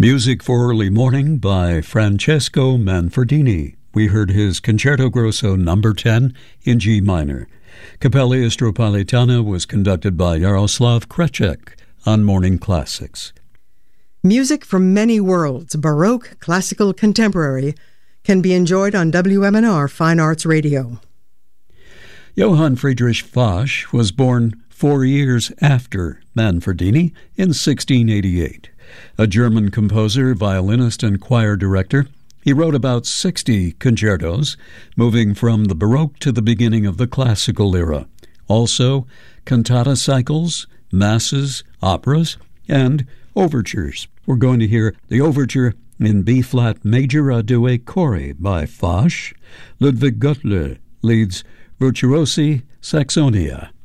Music for Early Morning by Francesco Manfredini. We heard his Concerto Grosso No. 10 in G minor. Capella Istropolitana was conducted by Jaroslav Krecek on Morning Classics. Music from many worlds, Baroque, classical, contemporary, can be enjoyed on WMNR Fine Arts Radio. Johann Friedrich Fasch was born 4 years after Manfredini in 1688. A German composer, violinist, and choir director, he wrote about 60 concertos, moving from the Baroque to the beginning of the classical era. Also, cantata cycles, masses, operas, and overtures. We're going to hear the overture in B-flat major a due cori by Fasch. Ludwig Göttler leads Virtuosi Saxonia.